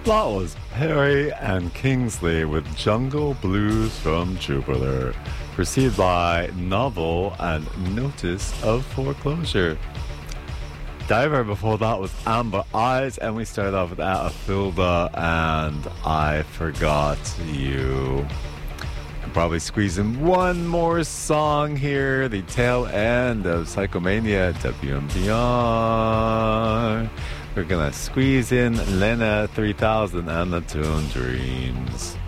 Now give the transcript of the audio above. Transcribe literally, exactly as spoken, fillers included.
That was Perry and Kingsley with Jungle Blues from Jupiter, preceded by Novel and Notice of Foreclosure. Diver before that was Amber Eyes, and we started off with Atafilda and I Forgot You. I'll probably squeeze in one more song here, the tail end of Psychomania W M B R. We're gonna squeeze in Lena three thousand and the Tune Dreams.